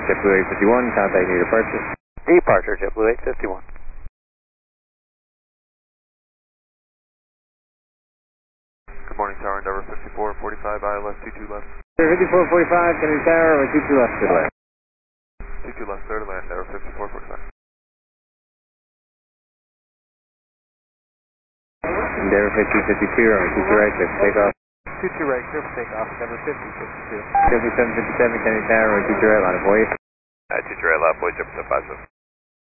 JetBlue 851, contact your departure. Departure, JetBlue 851. Good morning, Tower Endeavor 5445, ILS 22 left. 5445, Kennedy Tower, or 22 left, clear to land. 22 left, clear to land, Endeavor 5445. Endeavor 5052, runway 22 right, clear for takeoff. 22 right, clear for takeoff, Endeavor 5052. 7757, Kennedy Tower, runway 22 right, line of void. 22 right, left, void 757.